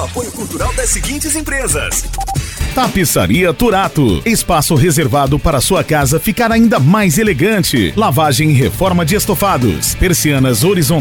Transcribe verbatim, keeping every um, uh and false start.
Apoio cultural das seguintes empresas: Tapeçaria Turato, espaço reservado para sua casa ficar ainda mais elegante. Lavagem e reforma de estofados, persianas horizontais